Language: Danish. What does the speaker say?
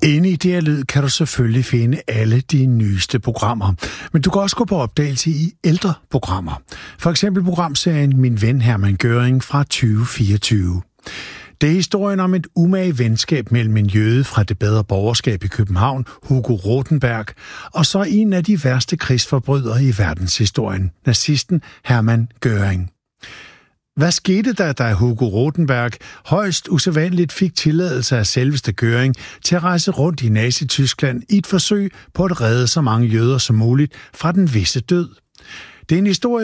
Inde i DR Lyd kan du selvfølgelig finde alle de nyeste programmer. Men du kan også gå på opdagelse i ældre programmer. For eksempel programserien Min ven Hermann Göring fra 2024. Det er historien om et umage venskab mellem en jøde fra det bedre borgerskab i København, Hugo Rotenberg, og så en af de værste krigsforbrydere i verdenshistorien, nazisten Hermann Göring. Hvad skete der, da Hugo Rotenberg højst usædvanligt fik tilladelse af selveste Göring til at rejse rundt i Nazi-Tyskland i et forsøg på at redde så mange jøder som muligt fra den visse død? Det er en historie